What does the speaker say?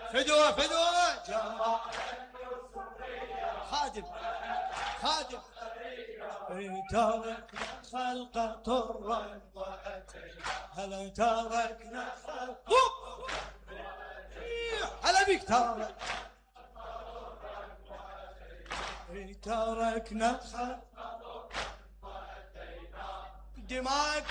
فدوة فدوة جماعة خادم خادم تركنا خلق طرا وأتينا هلا تركنا خلق هلا بيك تركنا خلق دماء